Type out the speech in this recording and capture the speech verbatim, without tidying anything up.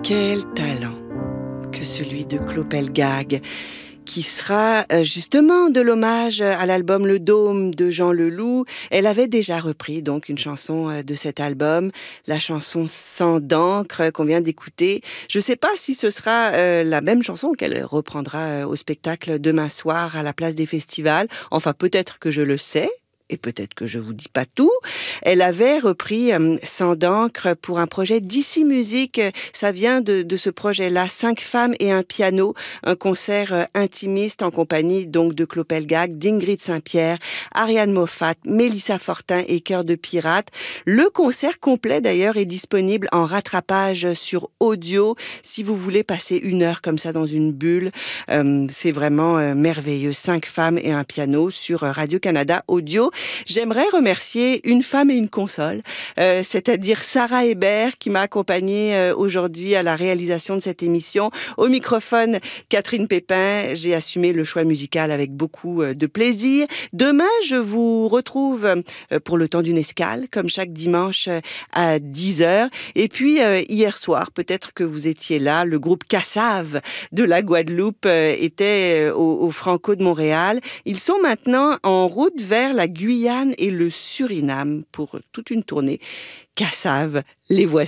Quel talent que celui de Clopelgag, qui sera justement de l'hommage à l'album Le Dôme de Jean Leloup. Elle avait déjà repris donc une chanson de cet album, la chanson Sang d'encre qu'on vient d'écouter. Je ne sais pas si ce sera euh, la même chanson qu'elle reprendra euh, au spectacle demain soir à la place des festivals. Enfin, peut-être que je le sais. Et peut-être que je vous dis pas tout, elle avait repris euh, Sang d'encre pour un projet d'Ici Musique. Ça vient de, de ce projet-là, Cinq femmes et un piano, un concert euh, intimiste en compagnie donc de Clopelgag, d'Ingrid Saint-Pierre, Ariane Moffat, Mélissa Fortin et Cœur de Pirate. Le concert complet d'ailleurs est disponible en rattrapage sur audio. Si vous voulez passer une heure comme ça dans une bulle, euh, c'est vraiment euh, merveilleux. Cinq femmes et un piano sur Radio-Canada Audio. J'aimerais remercier une femme et une console, euh, c'est-à-dire Sarah Hébert qui m'a accompagnée euh, aujourd'hui à la réalisation de cette émission. Au microphone, Catherine Pépin. J'ai assumé le choix musical avec beaucoup euh, de plaisir. Demain, je vous retrouve euh, pour le temps d'une escale, comme chaque dimanche euh, à dix heures. Et puis, euh, hier soir, peut-être que vous étiez là, le groupe Cassave de la Guadeloupe euh, était euh, au, au Franco de Montréal. Ils sont maintenant en route vers la Guyane et le Suriname pour toute une tournée. Cassave, les voici.